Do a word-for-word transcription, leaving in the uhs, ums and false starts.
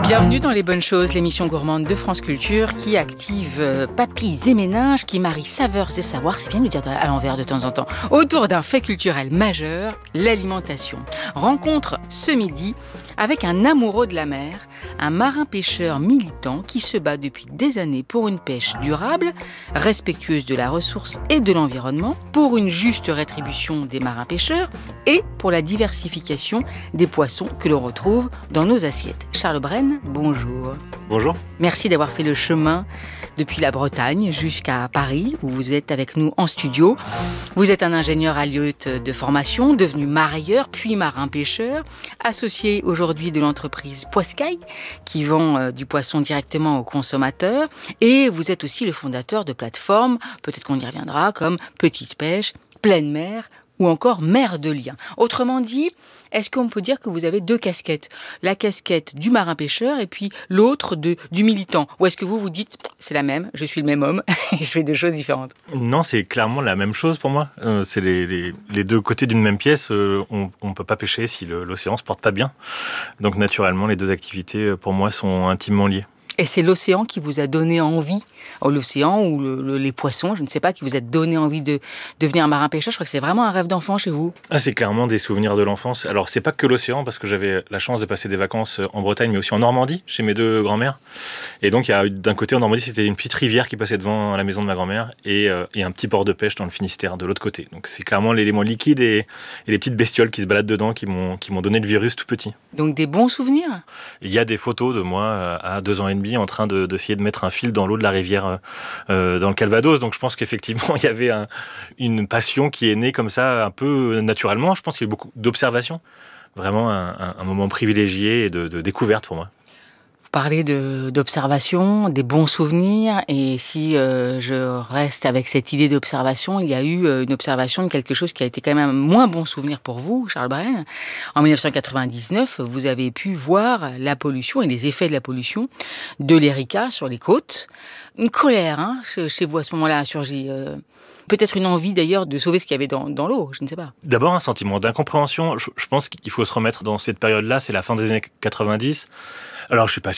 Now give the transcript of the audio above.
Bienvenue dans Les Bonnes Choses, l'émission gourmande de France Culture qui active euh, papilles et méninges, qui marie saveurs et savoirs, c'est bien de le dire à l'envers de temps en temps, autour d'un fait culturel majeur, l'alimentation. Rencontre ce midi avec un amoureux de la mer, un marin-pêcheur militant qui se bat depuis des années pour une pêche durable, respectueuse de la ressource et de l'environnement, pour une juste rétribution des marins-pêcheurs et pour la diversification des poissons que l'on retrouve dans nos assiettes. Charles Brenne, bonjour. Bonjour. Merci d'avoir fait le chemin depuis la Bretagne jusqu'à Paris, où vous êtes avec nous en studio. Vous êtes un ingénieur halieute de formation, devenu marailleur, puis marin-pêcheur, associé aujourd'hui de l'entreprise Poiscaille, qui vend euh, du poisson directement aux consommateurs. Et vous êtes aussi le fondateur de plateformes, peut-être qu'on y reviendra, comme Petite Pêche, Pleine Mer, ou encore Mer de Liens. Autrement dit, est-ce qu'on peut dire que vous avez deux casquettes ? La casquette du marin-pêcheur et puis l'autre de, du militant. Ou est-ce que vous vous dites, c'est la même, je suis le même homme et je fais deux choses différentes ? Non, c'est clairement la même chose pour moi. Euh, c'est les, les, les deux côtés d'une même pièce. Euh, on ne peut pas pêcher si le, l'océan ne se porte pas bien. Donc naturellement, les deux activités, pour moi, sont intimement liées. Et c'est l'océan qui vous a donné envie, ou l'océan ou le, le, les poissons, je ne sais pas, qui vous a donné envie de devenir un marin-pêcheur. Je crois que c'est vraiment un rêve d'enfant chez vous. Ah, c'est clairement des souvenirs de l'enfance. Alors, c'est pas que l'océan, parce que j'avais la chance de passer des vacances en Bretagne, mais aussi en Normandie, chez mes deux grands-mères. Et donc, il y a, d'un côté, en Normandie, c'était une petite rivière qui passait devant la maison de ma grand-mère, et, euh, et un petit port de pêche dans le Finistère, de l'autre côté. Donc, c'est clairement l'élément liquide et, et les petites bestioles qui se baladent dedans, qui m'ont, qui m'ont donné le virus tout petit. Donc, des bons souvenirs ? Il y a des photos de moi à deux ans et demi en train de, de de mettre un fil dans l'eau de la rivière euh, dans le Calvados. Donc je pense qu'effectivement, il y avait un, une passion qui est née comme ça, un peu naturellement. Je pense qu'il y a eu beaucoup d'observations. Vraiment un, un, un moment privilégié et de, de découverte pour moi. Parler de, d'observation, des bons souvenirs, et si euh, je reste avec cette idée d'observation, il y a eu euh, une observation de quelque chose qui a été quand même un moins bon souvenir pour vous, Charles Brenne. En dix-neuf cent quatre-vingt-dix-neuf, vous avez pu voir la pollution et les effets de la pollution de l'Erika sur les côtes. Une colère, hein, chez vous à ce moment-là a surgi. Euh, peut-être une envie d'ailleurs de sauver ce qu'il y avait dans, dans l'eau, je ne sais pas. D'abord un sentiment d'incompréhension. Je, je pense qu'il faut se remettre dans cette période-là, c'est la fin des années quatre-vingt-dix. Alors, je suis pas